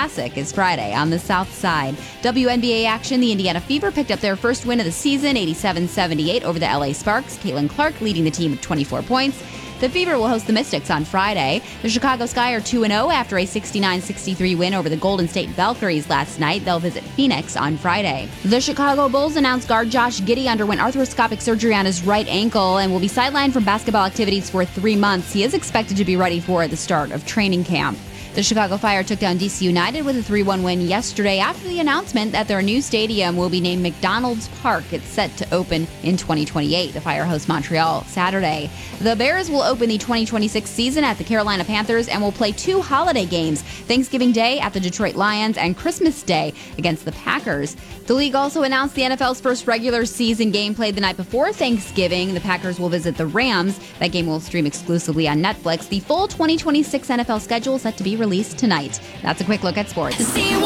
Classic is Friday on the South Side. WNBA action, the Indiana Fever picked up their first win of the season, 87-78 over the LA Sparks. Caitlin Clark leading the team with 24 points. The Fever will host the Mystics on Friday. The Chicago Sky are 2-0 after a 69-63 win over the Golden State Valkyries last night. They'll visit Phoenix on Friday. The Chicago Bulls announced guard Josh Giddey underwent arthroscopic surgery on his right ankle and will be sidelined from basketball activities for 3 months. He is expected to be ready for the start of training camp. The Chicago Fire took down DC United with a 3-1 win yesterday after the announcement that their new stadium will be named McDonald's Park. It's set to open in 2028. The Fire hosts Montreal Saturday. The Bears will open the 2026 season at the Carolina Panthers and will play 2 holiday games, Thanksgiving Day at the Detroit Lions and Christmas Day against the Packers. The league also announced the NFL's first regular season game played the night before Thanksgiving. The Packers will visit the Rams. That game will stream exclusively on Netflix. The full 2026 NFL schedule is set to be released tonight. That's a quick look at sports.